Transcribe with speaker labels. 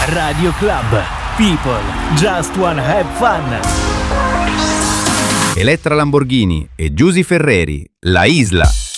Speaker 1: Radio Club. People just wanna have fun.
Speaker 2: Elettra Lamborghini e Giusy Ferreri, La Isla.